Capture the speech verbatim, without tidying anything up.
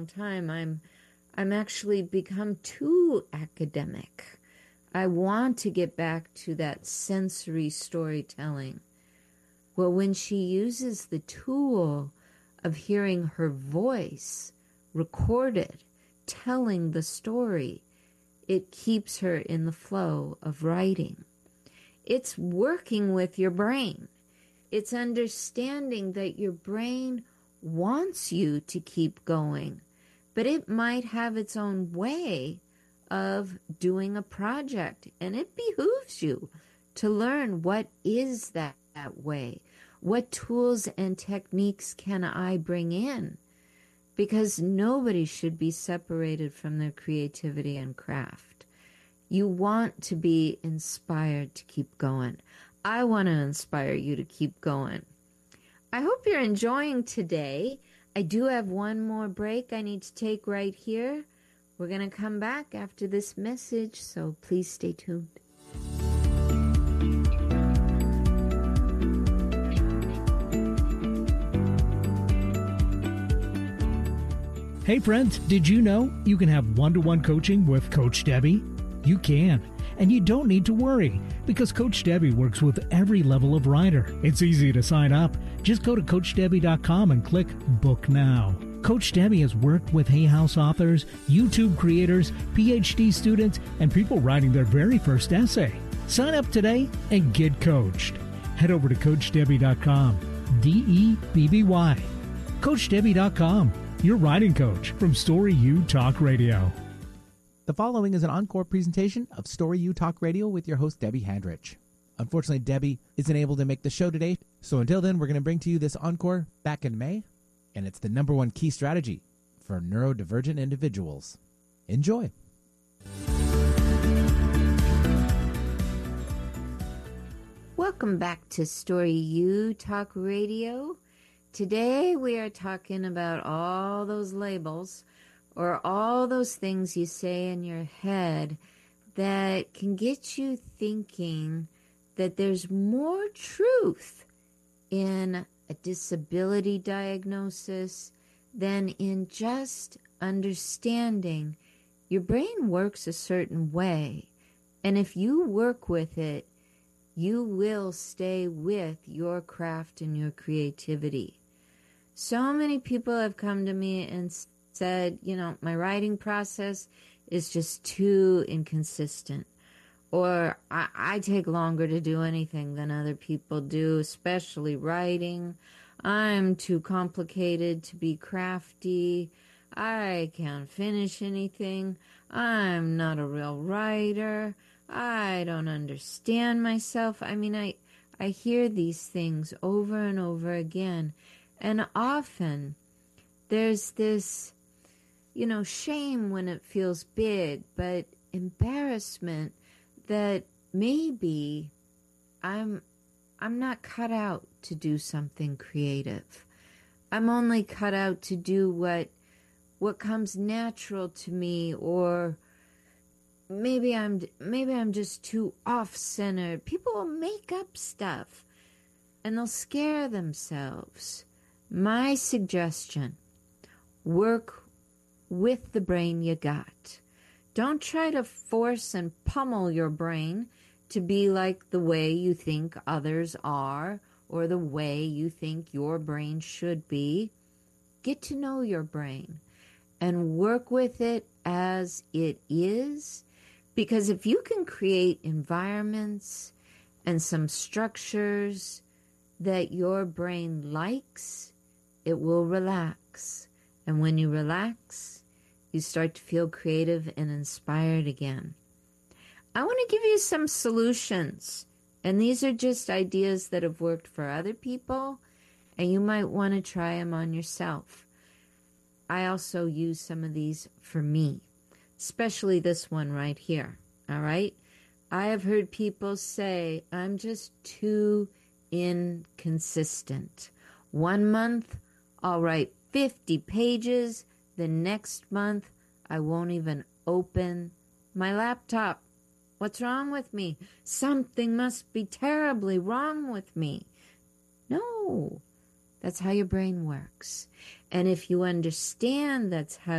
time, I'm I'm actually become too academic. I want to get back to that sensory storytelling. Well, when she uses the tool of hearing her voice recorded, telling the story, it keeps her in the flow of writing. It's working with your brain. It's understanding that your brain wants you to keep going, but it might have its own way of doing a project, and it behooves you to learn what is that, that way. What tools and techniques can I bring in? Because nobody should be separated from their creativity and craft. You want to be inspired to keep going. I want to inspire you to keep going. I hope you're enjoying today. I do have one more break I need to take right here. We're going to come back after this message, so please stay tuned. Hey friends, did you know you can have one-to-one coaching with Coach Debbie? You can, and you don't need to worry because Coach Debbie works with every level of writer. It's easy to sign up. Just go to coach debbie dot com and click Book Now. Coach Debbie has worked with Hay House authors, YouTube creators, P H D students, and people writing their very first essay. Sign up today and get coached. Head over to coach debbie dot com, D E B B Y. coach debbie dot com. Your writing coach from Story U Talk Radio. The following is an encore presentation of Story U Talk Radio with your host, Debbie Handrich. Unfortunately, Debbie isn't able to make the show today, so until then, we're going to bring to you this encore back in May, and it's the number one key strategy for neurodivergent individuals. Enjoy. Welcome back to Story U Talk Radio. Today we are talking about all those labels or all those things you say in your head that can get you thinking that there's more truth in a disability diagnosis than in just understanding your brain works a certain way. And if you work with it, you will stay with your craft and your creativity. So many people have come to me and said, you know, my writing process is just too inconsistent. Or I, I take longer to do anything than other people do, especially writing. I'm too complicated to be crafty. I can't finish anything. I'm not a real writer. I don't understand myself. I mean, I, I hear these things over and over again. And often there's this, you know, shame when it feels big, but embarrassment that maybe I'm I'm not cut out to do something creative. I'm only cut out to do what what comes natural to me, or maybe I'm maybe I'm just too off-centered. People will make up stuff and they'll scare themselves. My suggestion, work with the brain you got. Don't try to force and pummel your brain to be like the way you think others are or the way you think your brain should be. Get to know your brain and work with it as it is, because if you can create environments and some structures that your brain likes, it will relax. And when you relax, you start to feel creative and inspired again. I want to give you some solutions. And these are just ideas that have worked for other people, and you might want to try them on yourself. I also use some of these for me, especially this one right here. All right? I have heard people say, I'm just too inconsistent. One month, I'll write fifty pages. The next month, I won't even open my laptop. What's wrong with me? Something must be terribly wrong with me. No, that's how your brain works. And if you understand that's how